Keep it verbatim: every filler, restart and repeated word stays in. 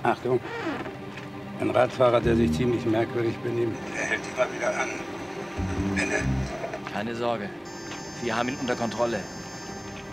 Achtung. Ein Radfahrer, der sich ziemlich merkwürdig benimmt. Er hält immer wieder an. Ende. Keine Sorge. Wir haben ihn unter Kontrolle.